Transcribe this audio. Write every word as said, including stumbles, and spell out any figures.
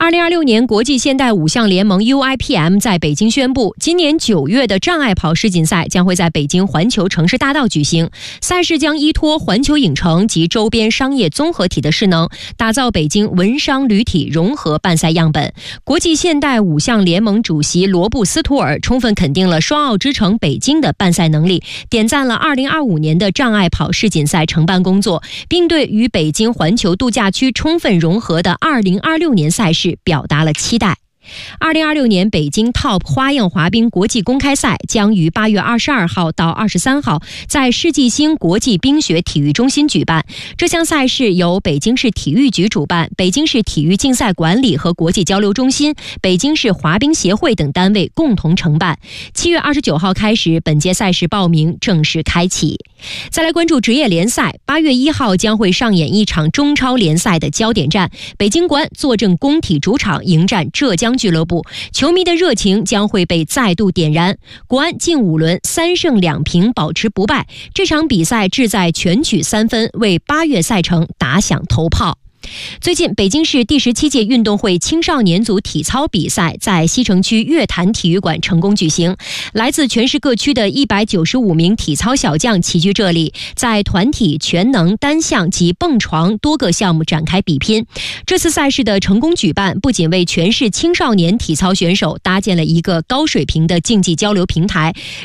二零二六年国际现代五项联盟 U I P M 在北京宣布，今年九月的障碍跑世锦赛将会在北京环球城市大道举行。赛事将依托环球影城及周边商业综合体的势能，打造北京文商旅体融合办赛样本。国际现代五项联盟主席罗布斯图尔充分肯定了双奥之城北京的办赛能力，点赞了二零二五年的障碍跑世锦赛承办工作，并对与北京环球度假区充分融合的二零二六年赛事表达了期待。二零二六年北京 Top 花样滑冰国际公开赛将于八月二十二号到二十三号在世纪星国际冰雪体育中心举办。这项赛事由北京市体育局主办，北京市体育竞赛管理和国际交流中心、北京市滑冰协会等单位共同承办。七月二十九号开始，本届赛事报名正式开启。再来关注职业联赛，八月一号将会上演一场中超联赛的焦点战，北京国安坐镇工体主场迎战浙江俱乐部，球迷的热情将会被再度点燃。国安近五轮三胜两平保持不败，这场比赛志在全取三分，为八月赛程打响头炮。最近，北京市第十七届运动会青少年组体操比赛在西城区乐坛体育馆成功举行，来自全市各区的一百九十五名体操小将齐聚这里，在团体、全能、单项及蹦床多个项目展开比拼。这次赛事的成功举办，不仅为全市青少年体操选手搭建了一个高水平的竞技交流平台，